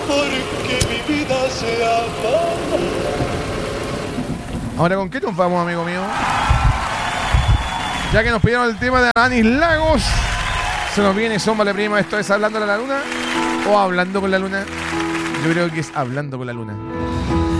porque mi vida se llama. Ahora, ¿con qué triunfamos, amigo mío? Ya que nos pidieron el tema de Alanis Lagos, se nos viene Zómbale Prima. ¿Esto es Hablando con la Luna o Hablando con la Luna? Yo creo que es Hablando con la Luna.